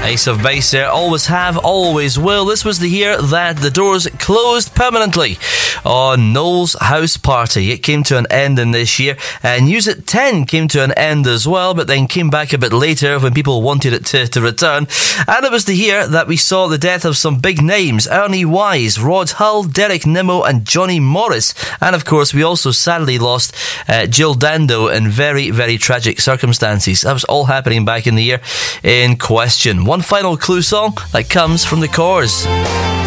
Ace of Base there. Always have, always will. This was the year that the doors closed permanently on Noel's House Party. It came to an end in this year. News at 10 came to an end as well, but then came back a bit later when people wanted it to return. And it was the year that we saw the death of some big names. Ernie Wise, Rod Hull, Derek Nimmo and Johnny Morris. And of course we also sadly lost Jill Dando in very, very tragic circumstances. That was all happening back in the year in question. One final clue song that comes from the Corrs.